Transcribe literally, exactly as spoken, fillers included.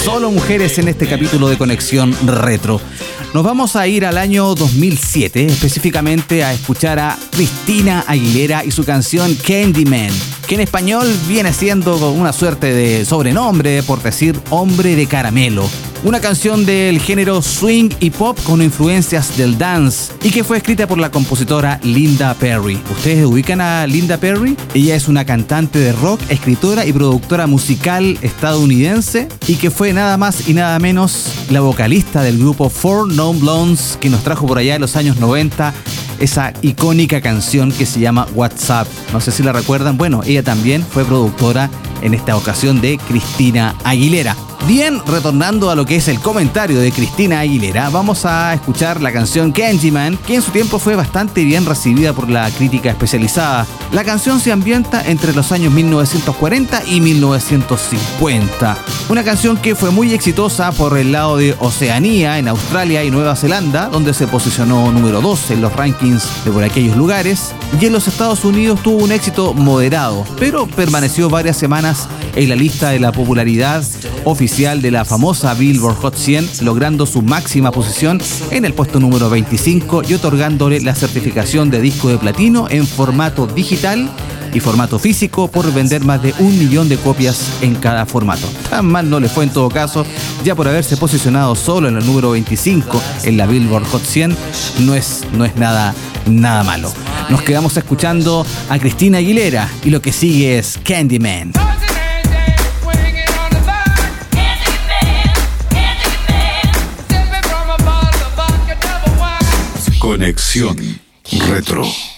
solo mujeres en este capítulo de Conexión Retro. Nos vamos a ir al año dos mil siete, específicamente a escuchar a Christina Aguilera y su canción Candyman, que en español viene siendo una suerte de sobrenombre, por decir hombre de caramelo. Una canción del género swing y pop con influencias del dance y que fue escrita por la compositora Linda Perry. ¿Ustedes ubican a Linda Perry? Ella es una cantante de rock, escritora y productora musical estadounidense y que fue nada más y nada menos la vocalista del grupo Four Non Blondes, que nos trajo por allá en los años noventa esa icónica canción que se llama WhatsApp. No sé si la recuerdan. Bueno, ella también fue productora en esta ocasión de Christina Aguilera. Bien, retornando a lo que es el comentario de Christina Aguilera, vamos a escuchar la canción Candyman, que en su tiempo fue bastante bien recibida por la crítica especializada. La canción se ambienta entre los años mil novecientos cuarenta y mil novecientos cincuenta. Una canción que fue muy exitosa por el lado de Oceanía, en Australia y Nueva Zelanda, donde se posicionó número dos en los rankings de por aquellos lugares, y en los Estados Unidos tuvo un éxito moderado, pero permaneció varias semanas en la lista de la popularidad oficial de la famosa Billboard Hot cien, logrando su máxima posición en el puesto número veinticinco y otorgándole la certificación de disco de platino en formato digital y formato físico por vender más de un millón de copias en cada formato. Tan mal no le fue en todo caso, ya por haberse posicionado solo en el número veinticinco en la Billboard Hot cien, no es, no es nada, nada malo. Nos quedamos escuchando a Christina Aguilera y lo que sigue es Candyman. Conexión Retro.